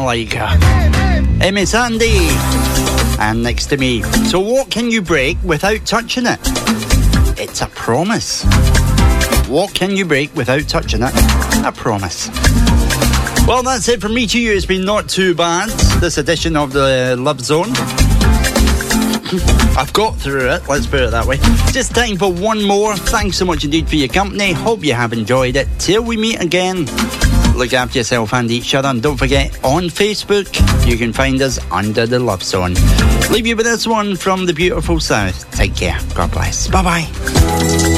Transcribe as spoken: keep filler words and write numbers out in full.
like her. Amy Sandy. And Next to Me. So what can you break without touching it? It's a promise. What can you break without touching it? A promise. Well, that's it from me to you. It's been not too bad, this edition of the Love Zone. I've got through it, let's put it that way. Just time for one more. Thanks so much indeed for your company. Hope you have enjoyed it. Till we meet again, look after yourself and each other. And don't forget, on Facebook, you can find us under the Love Zone. Leave you with this one from the beautiful South. Take care. God bless. Bye-bye.